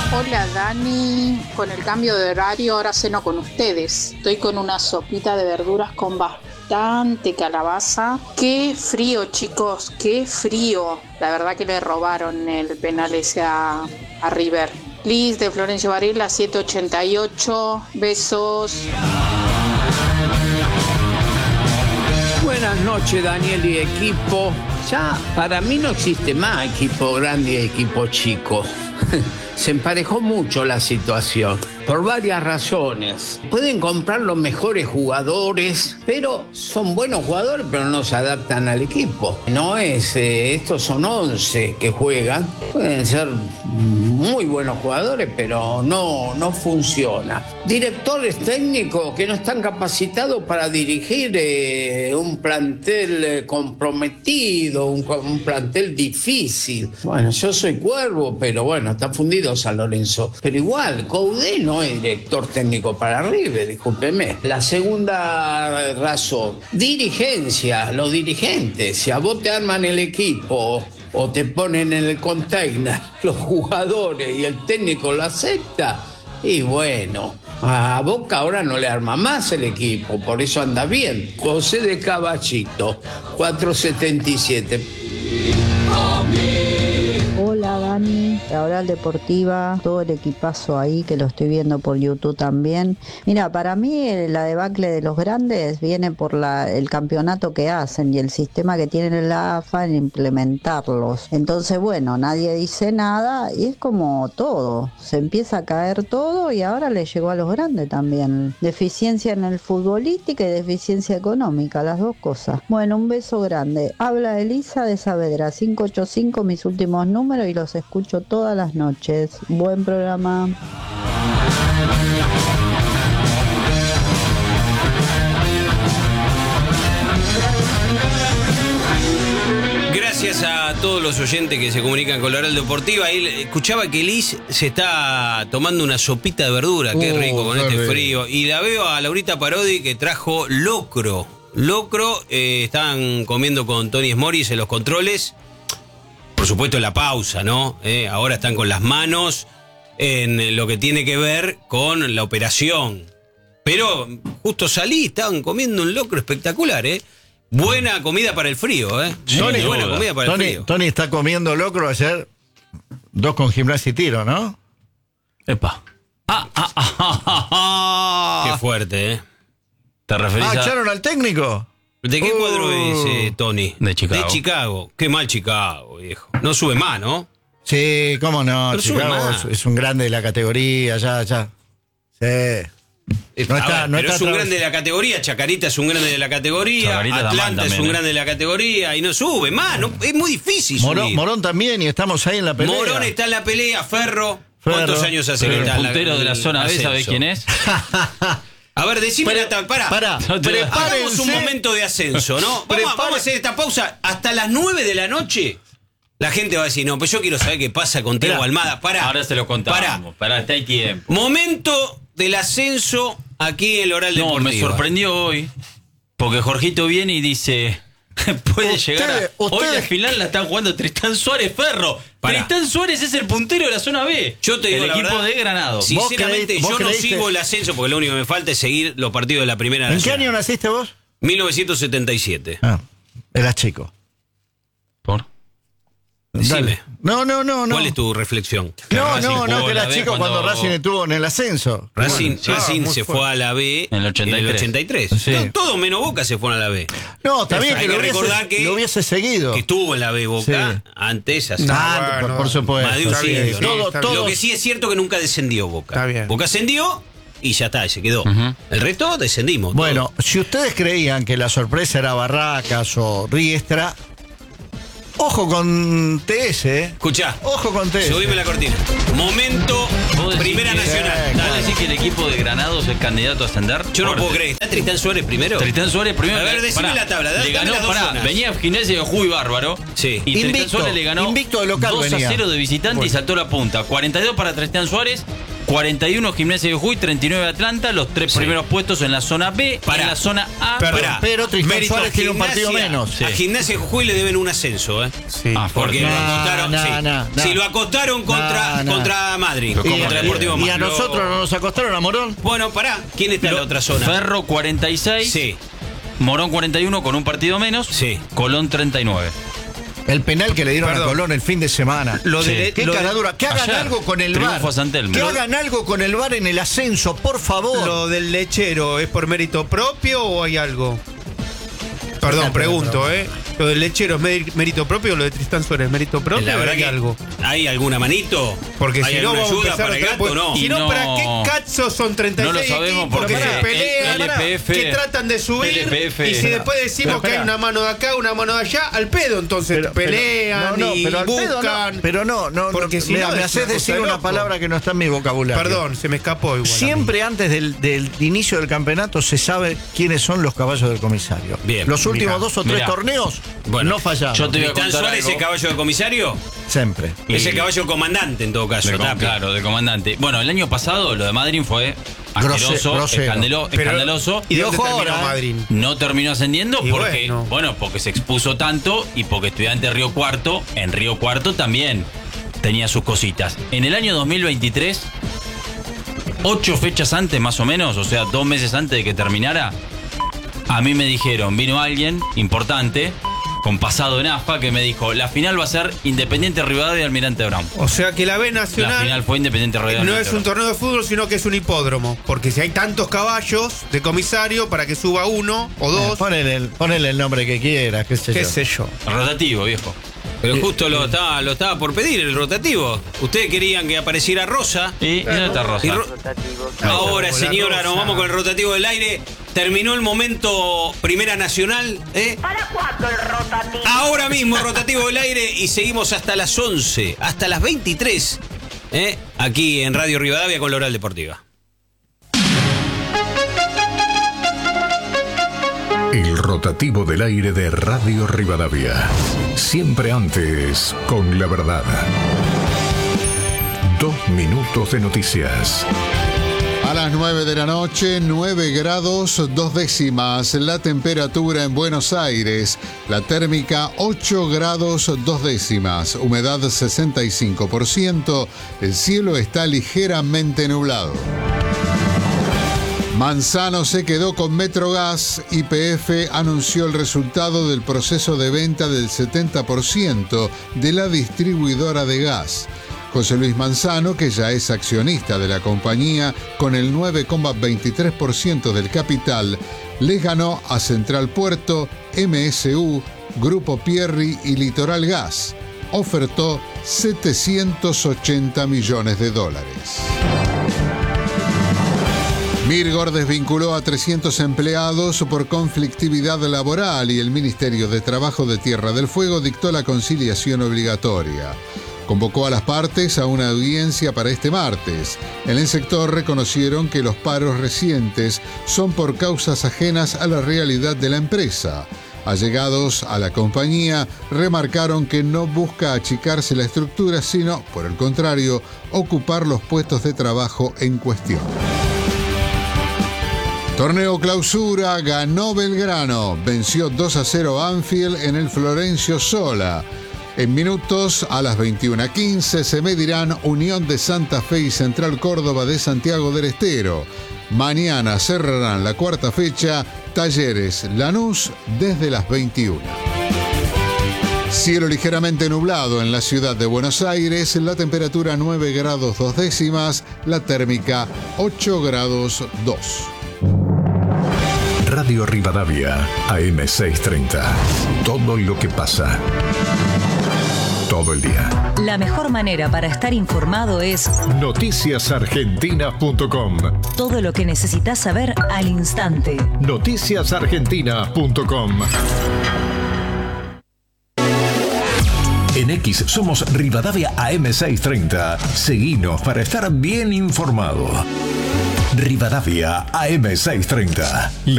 Hola Dani, con el cambio de horario ahora ceno con ustedes. Estoy con una sopita de verduras con bastante calabaza. Qué frío chicos, qué frío. La verdad que le robaron el penal ese a River. Liz de Florencio Varela 788, besos. Buenas noches, Daniel y equipo. Ya para mí no existe más equipo grande y equipo chico. Se emparejó mucho la situación, por varias razones. Pueden comprar los mejores jugadores, pero son buenos jugadores, pero no se adaptan al equipo. No es, estos son 11 que juegan, pueden ser muy buenos jugadores, pero no funciona. Directores técnicos que no están capacitados para dirigir un plantel comprometido, un plantel difícil. Bueno, yo soy Cuervo, pero bueno, está fundido San Lorenzo. Pero igual, Coudet no es director técnico para River, discúlpeme. La segunda razón, dirigencia, los dirigentes. Si a vos te arman el equipo o te ponen en el container los jugadores y el técnico lo acepta, y bueno, a Boca ahora no le arma más el equipo, por eso anda bien. José de Caballito, 477. Hola Dani, la Oral Deportiva, todo el equipazo ahí que lo estoy viendo por YouTube también. Mira, para mí la debacle de los grandes viene por el campeonato que hacen y el sistema que tienen en la AFA en implementarlos. Entonces, bueno, nadie dice nada y es como todo, se empieza a caer todo y ahora le llegó a los grandes también. Deficiencia en el futbolística y deficiencia económica, las dos cosas. Bueno, un beso grande. Habla Elisa de Saavedra, 585, mis últimos números y los escucho todas las noches. Buen programa. Gracias a todos los oyentes que se comunican con la Oral Deportiva. Él escuchaba que Liz se está tomando una sopita de verdura, qué rico con este frío. Y la veo a Laurita Parodi que trajo locro. Estaban comiendo con Tony Smoris en los controles. Por supuesto en la pausa, ¿no? Ahora están con las manos en lo que tiene que ver con la operación. Pero justo salí, estaban comiendo un locro espectacular, ¿eh? Buena comida para el frío, ¿eh? Sí, buena comida para el frío. Tony está comiendo locro ayer, 2 con Gimnasia y Tiro, ¿no? Epa. Qué fuerte, ¿eh? ¿Te referís a...? ¿Echaron al técnico? ¿De qué cuadro es Tony? De Chicago. De Chicago. Qué mal Chicago, viejo. No sube más, ¿no? Sí, cómo no. Pero Chicago es un grande de la categoría, ya. Sí. Pero es un grande de la categoría. Chacarita es un grande de la categoría. Chacarita Atlanta también, es un grande de la categoría. Y no sube más. No, es muy difícil subir. Morón también, y estamos ahí en la pelea. Morón está en la pelea. Ferro. ¿Cuántos años hace que está? El puntero de la zona B, ¿sabés quién es? A ver, decime pará. Hagamos un momento de ascenso, ¿no? Vamos a hacer esta pausa. Hasta las 9 de la noche la gente va a decir, no, pues yo quiero saber qué pasa con Tiago Almada. Pará. Ahora se lo contamos. Pará, está ahí tiempo. Momento del ascenso aquí en el Oral Deportiva. No, me sorprendió hoy, porque Jorgito viene y dice... Puede llegar hoy la final la están jugando Tristán Suárez Ferro. Tristán Suárez es el puntero de la zona B. Yo te digo el la equipo verdad, de Granado. Sinceramente, yo no sigo el ascenso porque lo único que me falta es seguir los partidos de la primera ¿En nacional. qué año naciste vos? 1977. Eras chico. ¿Por? Decime. No. ¿Cuál es tu reflexión? No, que eras chico cuando Racing estuvo en el ascenso. Racing se fue a la B en el 83. Sí. Todo menos Boca se fueron a la B. No, también hay que recordar que lo hubiese seguido. Que estuvo en la B Boca antes. Por supuesto. Más de un siglo, ¿no? Todo. Lo que sí es cierto que nunca descendió Boca. Está bien. Boca ascendió y ya está, se quedó. El resto descendimos. Bueno, si ustedes creían que la sorpresa era Barracas o Riestra, ojo con TS, Escuchá. Ojo con TS. Subime la cortina. Momento Primera Nacional. Dale. decir que el equipo de Granados es candidato a ascender? Yo no puedo creer. ¿Está Tristán Suárez primero? Tristán Suárez primero. A ver, decime la tabla. Le ganó, venía Gimnasia de Jujuy bárbaro. Sí. Y Invicto, Tristán Suárez le ganó invicto de local 2-0 de visitante y saltó la punta. 42 para Tristán Suárez. 41 Gimnasia de Jujuy, 39 Atlanta, los tres primeros puestos en la zona B, en la zona A. Pero Tristán Suárez tiene un partido menos. A Gimnasia de Jujuy le deben un ascenso, ¿eh? Sí. Porque lo acostaron. Si lo acostaron contra Madrid, contra Deportivo Madrid. ¿Y a nosotros no nos acostaron a Morón? Bueno, pará. ¿Quién está en la otra zona? Ferro 46. Sí. Morón 41 con un partido menos. Sí. Colón 39. El penal que le dieron a Colón el fin de semana. Qué caradura. Que hagan Ayer, algo con el VAR. Que hagan algo con el VAR en el ascenso, por favor. ¿Lo del lechero es por mérito propio o hay algo? Perdón, pregunto, ¿eh? ¿Lo del lechero es mérito propio o lo de Tristán Suárez es mérito propio? La verdad ¿Hay que algo? ¿Hay alguna manito? Porque ¿Hay si no alguna vamos a ayuda empezar para el gato? No. Si no, ¿para qué cazzo son 36 No lo sabemos equipos porque que se pelean, LPF, que tratan de subir? LPF, y si después decimos que hay una mano de acá, una mano de allá, al pedo entonces pelean y buscan. Pero no, porque si no me haces decir una palabra que no está en mi vocabulario. Perdón, se me escapó igual. Siempre antes del inicio del campeonato se sabe quiénes son los caballos del comisario. Bien. Los últimos 2 o 3 torneos no fallaron. Yo te voy a ¿Tristán contar Suárez algo. es el caballo de comisario? Siempre. Es el caballo comandante en todo caso. Claro, de comandante. Bueno, el año pasado lo de Madrid fue asqueroso, grosero. escandaloso. ¿Y dónde ojo terminó ahora, Madrid? No terminó ascendiendo Y porque, porque se expuso tanto y porque Estudiantes Río Cuarto, en Río Cuarto también tenía sus cositas. En el año 2023, 8 fechas antes más o menos, o sea, 2 meses antes de que terminara, a mí me dijeron, vino alguien importante, con pasado en AFA, que me dijo, la final va a ser Independiente Rivadavia y Almirante Brown. O sea que la B Nacional La final fue Independiente Rivadavia. no es un torneo de fútbol, sino que es un hipódromo. Porque si hay tantos caballos de comisario para que suba 1 o 2. Ponele el nombre que quieras, qué sé yo. Rotativo, viejo. Pero justo lo estaba por pedir el rotativo. Ustedes querían que apareciera Rosa. Y no está Rosa. Ahora, señora, Rosa. nos vamos con el rotativo del aire. Terminó el momento Primera Nacional. ¿Para cuándo el rotativo? Ahora mismo rotativo del aire y seguimos hasta las 11, hasta las 23. Aquí en Radio Rivadavia con la Oral Deportiva. El rotativo del aire de Radio Rivadavia. Siempre antes, con la verdad. 2 minutos de noticias. A las 9 de la noche, 9 grados 2 décimas. La temperatura en Buenos Aires. La térmica 8 grados 2 décimas. Humedad 65%. El cielo está ligeramente nublado. Manzano se quedó con Metrogas. YPF anunció el resultado del proceso de venta del 70% de la distribuidora de gas. José Luis Manzano, que ya es accionista de la compañía con el 9,23% del capital, les ganó a Central Puerto, MSU, Grupo Pierri y Litoral Gas. Ofertó $780 millones. Mirgor desvinculó a 300 empleados por conflictividad laboral y el Ministerio de Trabajo de Tierra del Fuego dictó la conciliación obligatoria. Convocó a las partes a una audiencia para este martes. En el sector reconocieron que los paros recientes son por causas ajenas a la realidad de la empresa. Allegados a la compañía remarcaron que no busca achicarse la estructura, sino, por el contrario, ocupar los puestos de trabajo en cuestión. Torneo Clausura, ganó Belgrano, venció 2-0 Banfield en el Florencio Sola. En minutos, a las 21:15, se medirán Unión de Santa Fe y Central Córdoba de Santiago del Estero. Mañana cerrarán la cuarta fecha, Talleres Lanús desde las 21. Cielo ligeramente nublado en la ciudad de Buenos Aires, la temperatura 9 grados 2 décimas, la térmica 8 grados 2. Radio Rivadavia, AM630. Todo lo que pasa. Todo el día. La mejor manera para estar informado es noticiasargentina.com. Todo lo que necesitas saber al instante. Noticiasargentina.com. En X somos Rivadavia AM630. Seguinos para estar bien informado. Rivadavia AM630.